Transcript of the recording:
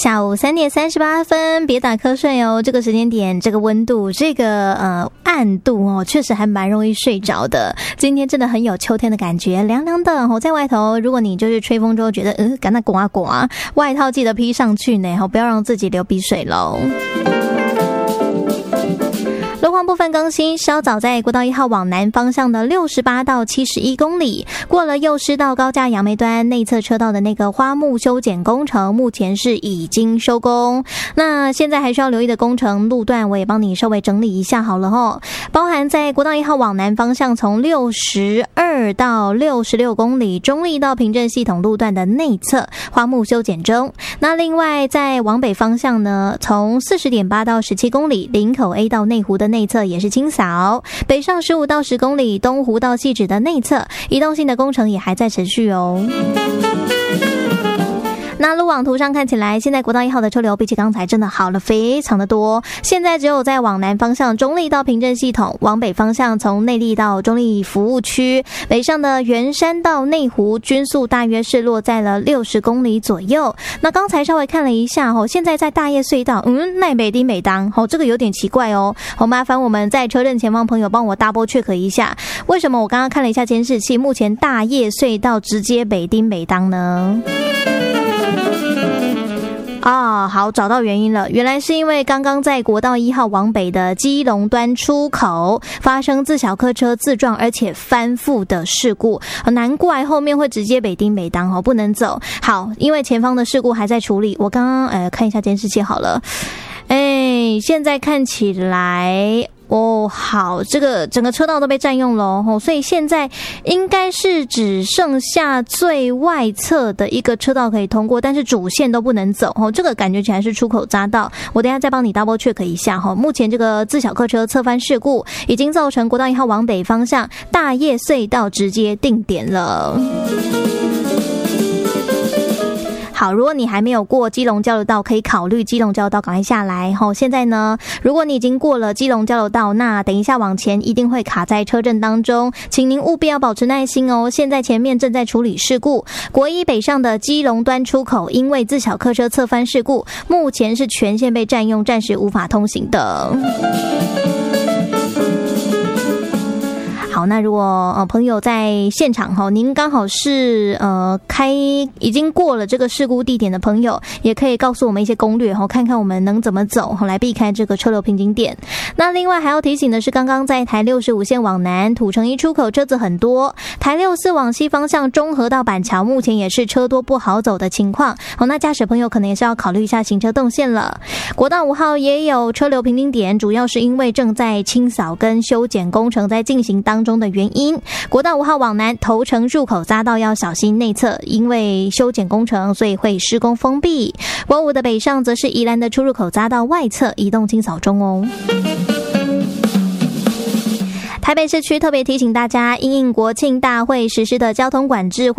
下午3点38分，别打瞌睡哦。这个时间点，这个温度，这个暗度哦，确实还蛮容易睡着的。今天真的很有秋天的感觉，凉凉的哦。在外头，如果你就是吹风之后觉得感到呱呱，外套记得披上去呢，不要让自己流鼻水喽。路况部分更新，稍早在国道1号往南方向的68到71公里，过了幼师到高架杨梅端内侧车道的那个花木修剪工程，目前是已经收工。那现在还需要留意的工程路段，我也帮你稍微整理一下好了齁。包含在国道1号往南方向，从62到66公里，中立到平镇系统路段的内侧花木修剪中。那另外在往北方向呢，从40.8到17公里，林口 A 到内湖的内侧也是清扫，北上15到10公里，东湖到汐止的内侧移动性的工程也还在持续哦。那路网图上看起来，现在国道1号的车流比起刚才真的好了非常的多。现在只有在往南方向中立到平镇系统，往北方向从内壢到中立服务区，北上的圆山到内湖均速大约是落在了60公里左右。那刚才稍微看了一下现在在大叶隧道，奈北丁北当这个有点奇怪哦。麻烦我们在车阵前方朋友帮我 double check 一下，为什么我刚刚看了一下监视器，目前大叶隧道直接北丁北当呢？好，找到原因了，原来是因为刚刚在国道1号往北的基隆端出口发生自小客车自撞而且翻覆的事故，难怪后面会直接北丁北当不能走。好，因为前方的事故还在处理，我刚刚看一下监视器好了，现在看起来好，这个整个车道都被占用了所以现在应该是只剩下最外侧的一个车道可以通过，但是主线都不能走这个感觉起来是出口匝道。我等一下再帮你 double check 一下目前这个自小客车侧翻事故已经造成国道1号往北方向大叶隧道直接定点了。好，如果你还没有过基隆交流道，可以考虑基隆交流道赶快下来现在呢，如果你已经过了基隆交流道，那等一下往前一定会卡在车阵当中，请您务必要保持耐心哦。现在前面正在处理事故，国一北上的基隆端出口因为自小客车侧翻事故，目前是全线被占用，暂时无法通行的。好，那如果朋友在现场您刚好是已经过了这个事故地点的朋友，也可以告诉我们一些攻略看看我们能怎么走来避开这个车流瓶颈点。那另外还要提醒的是，刚刚在台65线往南土城一出口车子很多，台64往西方向中和到板桥目前也是车多不好走的情况那驾驶朋友可能也是要考虑一下行车动线了。国道5号也有车流瓶颈点，主要是因为正在清扫跟修剪工程在进行当中的原因。国道5号往南头城入口匝道要小心内侧，因为修剪工程所以会施工封闭。国5的北上则是宜兰的出入口匝道外侧移动清扫中哦。台北市区特别提醒大家，因应国庆大会实施的交通管制会